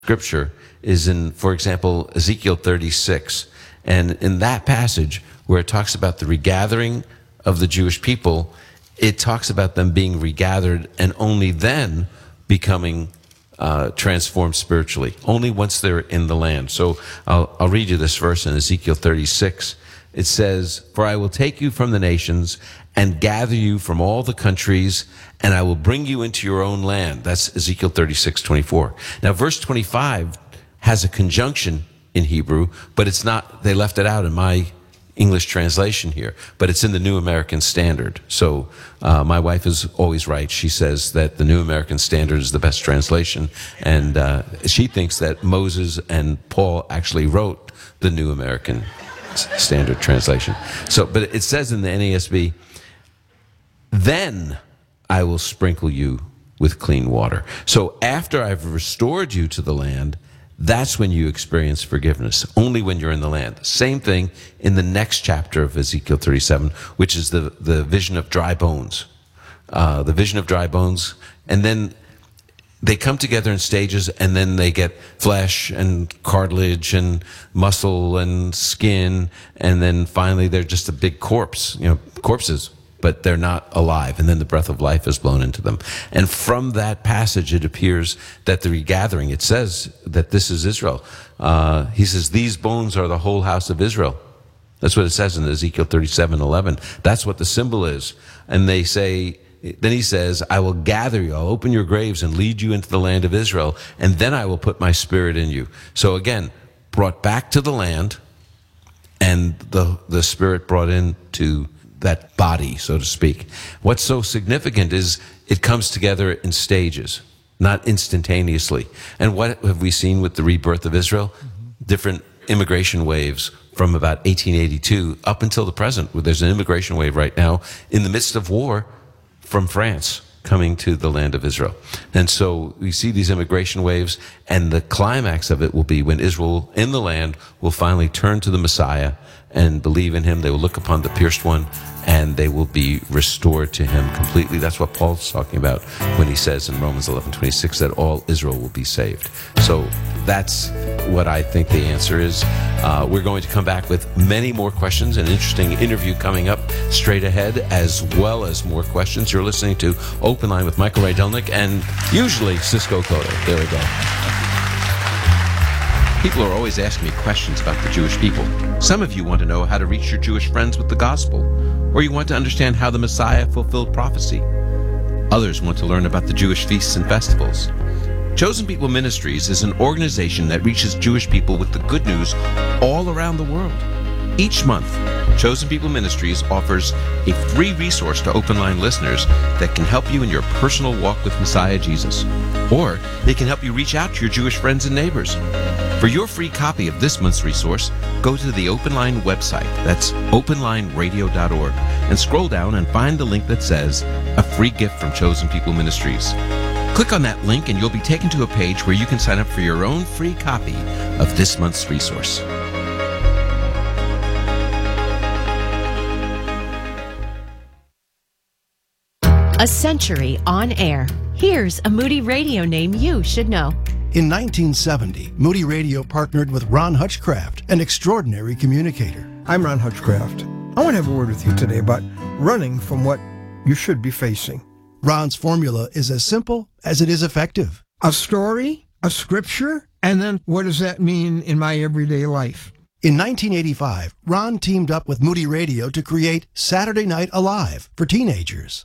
Scripture is in, for example, Ezekiel 36. And in that passage, where it talks about the regathering of the Jewish people, it talks about them being regathered and only then becoming transformed spiritually, only once they're in the land. So I'll read you this verse in Ezekiel 36. It says, "For I will take you from the nations and gather you from all the countries, and I will bring you into your own land." That's Ezekiel 36:24. Now, verse 25 has a conjunction in Hebrew, but it's not, they left it out in my English translation here, but it's in the New American Standard. So my wife is always right. She says that the New American Standard is the best translation, and she thinks that Moses and Paul actually wrote the New American Standard translation. So, but it says in the NASB, "Then I will sprinkle you with clean water." So after I've restored you to the land, that's when you experience forgiveness, only when you're in the land. Same thing in the next chapter of Ezekiel 37, which is the vision of dry bones. The vision of dry bones, and then they come together in stages, and then they get flesh and cartilage and muscle and skin, and then finally they're just a big corpse, corpses, but they're not alive, and then the breath of life is blown into them. And from that passage, it appears that the regathering, it says that this is Israel. He says, "These bones are the whole house of Israel." That's what it says in Ezekiel 37:11. That's what the symbol is. And they say, then he says, "I will gather you, I'll open your graves and lead you into the land of Israel, and then I will put my spirit in you." So again, brought back to the land, and the spirit brought into that body, so to speak. What's so significant is it comes together in stages, not instantaneously. And what have we seen with the rebirth of Israel? Different immigration waves from about 1882 up until the present. There's an immigration wave right now in the midst of war from France coming to the land of Israel. And so we see these immigration waves, and the climax of it will be when Israel in the land will finally turn to the Messiah and believe in him. They will look upon the pierced one, and they will be restored to him completely. That's what Paul's talking about when he says in Romans 11:26 that all Israel will be saved. So that's what I think the answer is. We're going to come back with many more questions, an interesting interview coming up straight ahead, as well as more questions. You're listening to Open Line with Michael Rydelnik and usually Cisco Cotto. There we go. People are always asking me questions about the Jewish people. Some of you want to know how to reach your Jewish friends with the gospel, or you want to understand how the Messiah fulfilled prophecy. Others want to learn about the Jewish feasts and festivals. Chosen People Ministries is an organization that reaches Jewish people with the good news all around the world. Each month, Chosen People Ministries offers a free resource to Open Line listeners that can help you in your personal walk with Messiah Jesus. Or they can help you reach out to your Jewish friends and neighbors. For your free copy of this month's resource, go to the Open Line website, that's openlineradio.org, and scroll down and find the link that says, "A free gift from Chosen People Ministries." Click on that link and you'll be taken to a page where you can sign up for your own free copy of this month's resource. A century on air. Here's a Moody Radio name you should know. In 1970, Moody Radio partnered with Ron Hutchcraft, an extraordinary communicator. I'm Ron Hutchcraft. I want to have a word with you today about running from what you should be facing. Ron's formula is as simple as it is effective. A story, a scripture, and then what does that mean in my everyday life? In 1985, Ron teamed up with Moody Radio to create Saturday Night Alive for teenagers.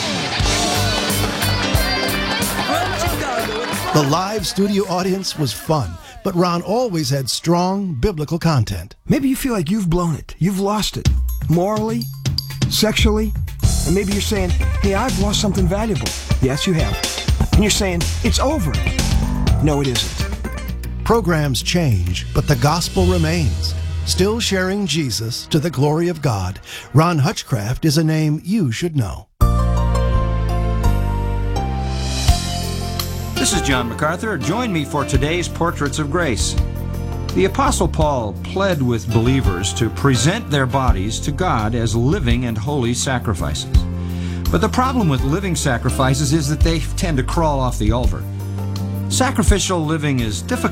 The live studio audience was fun, but Ron always had strong biblical content. Maybe you feel like you've blown it. You've lost it. Morally, sexually, and maybe you're saying, hey, I've lost something valuable. Yes, you have. And you're saying, it's over. No, it isn't. Programs change, but the gospel remains. Still sharing Jesus to the glory of God, Ron Hutchcraft is a name you should know. This is John MacArthur. Join me for today's Portraits of Grace. The Apostle Paul pled with believers to present their bodies to God as living and holy sacrifices. But the problem with living sacrifices is that they tend to crawl off the altar. Sacrificial living is difficult